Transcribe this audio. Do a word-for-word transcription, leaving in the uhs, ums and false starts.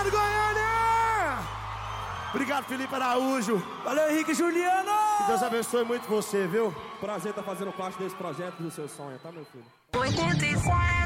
Obrigado, Goiânia! Obrigado, Felipe Araújo. Valeu, Henrique Juliano! Que Deus abençoe muito você, viu? Prazer estar fazendo parte desse projeto do seu sonho, tá, meu filho? oitenta e sete